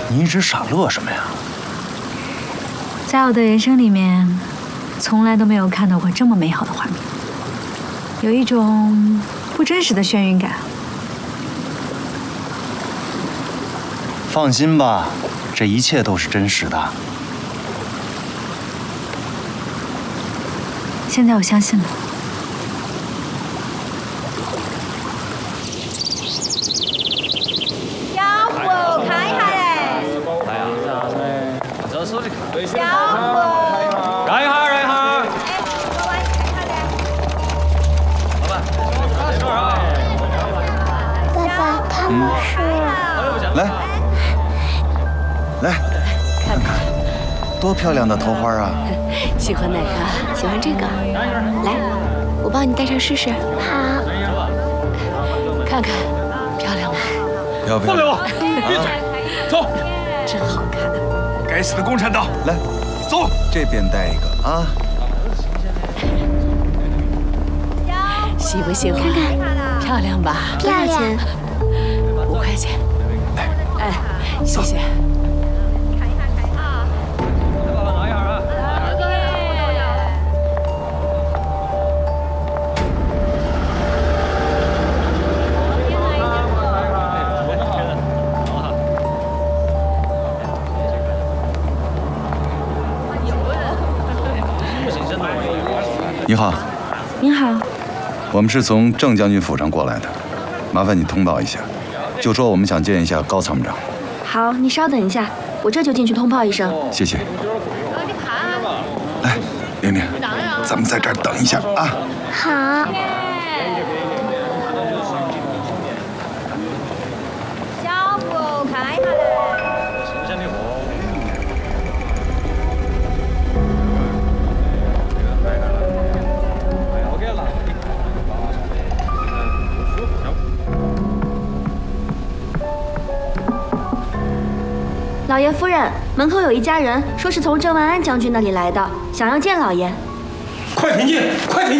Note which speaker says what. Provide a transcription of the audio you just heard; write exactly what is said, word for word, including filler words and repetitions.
Speaker 1: 你一直傻乐什么呀？
Speaker 2: 在我的人生里面，从来都没有看到过这么美好的画面，有一种不真实的眩晕感。
Speaker 1: 放心吧，这一切都是真实的。
Speaker 2: 现在我相信了。
Speaker 3: 小虎，让一下，让一下。老板，
Speaker 4: 爸爸，他们是……
Speaker 1: 来，来，看看，多漂亮的头花啊！
Speaker 5: 喜欢哪个？喜欢这个。来，我帮你戴上试试。
Speaker 4: 好。
Speaker 5: 看看，漂亮吗？
Speaker 1: 漂不漂亮？
Speaker 3: 闭嘴，走。
Speaker 5: 真好看的。
Speaker 3: 该死的共产党！
Speaker 1: 来，
Speaker 3: 走，
Speaker 1: 这边带一个啊！
Speaker 5: 喜不喜欢？看看，漂亮吧？
Speaker 4: 漂亮。
Speaker 5: 五块钱。哎，谢谢。
Speaker 3: 看一下，看一下啊！来，爸爸拿一下啊！
Speaker 1: 你好，
Speaker 2: 您好，
Speaker 1: 我们是从郑将军府上过来的，麻烦你通报一下，就说我们想见一下高参谋长。
Speaker 6: 好，你稍等一下，我这就进去通报一声。
Speaker 1: 谢谢。来，玲玲，咱们在这儿等一下啊。
Speaker 4: 好。
Speaker 7: 小虎，看一下嘞。
Speaker 6: 老爷夫人，门口有一家人，说是从郑万安将军那里来的，想要见老爷。
Speaker 3: 快请进，快请进。